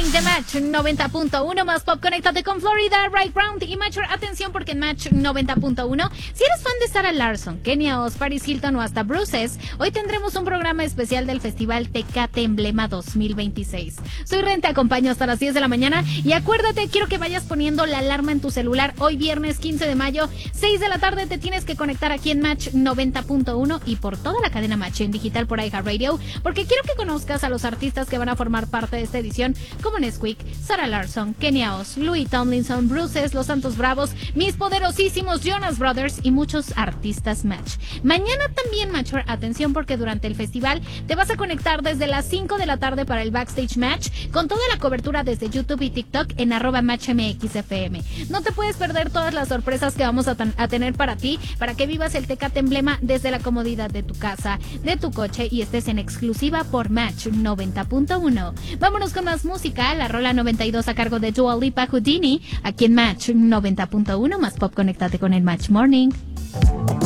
Morning de Match 90.1 más pop. Conéctate con Florida, Right Round y Match. Atención porque en Match 90.1, si eres fan de Sarah Larson, Kenia Oz, Paris Hilton o hasta Bruces, hoy tendremos un programa especial del Festival Tecate Emblema 2026. Soy Ren, te acompaño hasta las 10 de la mañana y acuérdate, quiero que vayas poniendo la alarma en tu celular. Hoy viernes 15 de mayo, 6 de la tarde te tienes que conectar aquí en Match 90.1 y por toda la cadena Match en digital por iHeartRadio, porque quiero que conozcas a los artistas que van a formar parte de esta edición, como Nesquik, Sarah Larson, Kenia Oz, Louis Tomlinson, Bruces, Los Santos Bravos, mis poderosísimos Jonas Brothers y muchos artistas Match. Mañana también, Matcher, atención porque durante el festival te vas a conectar desde las 5 de la tarde para el Backstage Match con toda la cobertura desde YouTube y TikTok en @MatchMXFM. No te puedes perder todas las sorpresas que vamos a tener para ti, para que vivas el Tecate Emblema desde la comodidad de tu casa, de tu coche y estés en exclusiva por Match 90.1. Vámonos con más música, la rola 92 a cargo de Dua Lipa Houdini, aquí en Match 90.1 más pop. Conéctate con el Match Morning.